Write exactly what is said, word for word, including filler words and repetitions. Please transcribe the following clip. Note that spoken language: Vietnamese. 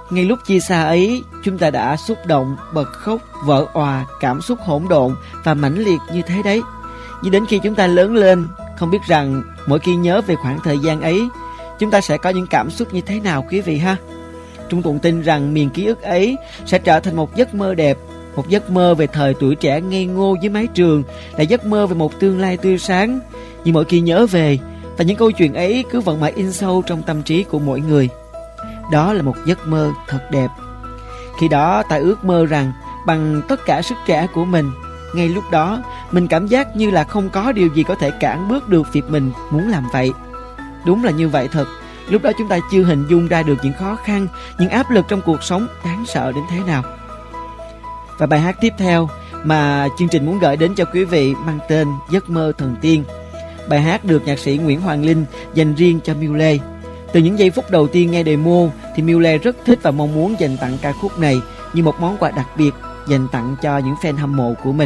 Ngay lúc chia xa ấy, chúng ta đã xúc động, bật khóc, vỡ òa, cảm xúc hỗn độn và mãnh liệt như thế đấy. Nhưng đến khi chúng ta lớn lên, không biết rằng mỗi khi nhớ về khoảng thời gian ấy, chúng ta sẽ có những cảm xúc như thế nào quý vị ha? Trung Tùng tin rằng miền ký ức ấy sẽ trở thành một giấc mơ đẹp, một giấc mơ về thời tuổi trẻ ngây ngô dưới mái trường, là giấc mơ về một tương lai tươi sáng. Nhưng mỗi khi nhớ về, và những câu chuyện ấy cứ vẫn mãi in sâu trong tâm trí của mỗi người. Đó là một giấc mơ thật đẹp. Khi đó ta ước mơ rằng bằng tất cả sức trẻ của mình, ngay lúc đó mình cảm giác như là không có điều gì có thể cản bước được việc mình muốn làm vậy. Đúng là như vậy thật. Lúc đó chúng ta chưa hình dung ra được những khó khăn, những áp lực trong cuộc sống đáng sợ đến thế nào. Và bài hát tiếp theo mà chương trình muốn gửi đến cho quý vị mang tên Giấc mơ thần tiên. Bài hát được nhạc sĩ Nguyễn Hoàng Linh dành riêng cho Miu Lê. Từ những giây phút đầu tiên nghe demo thì Miu Lê rất thích và mong muốn dành tặng ca khúc này như một món quà đặc biệt dành tặng cho những fan hâm mộ của mình.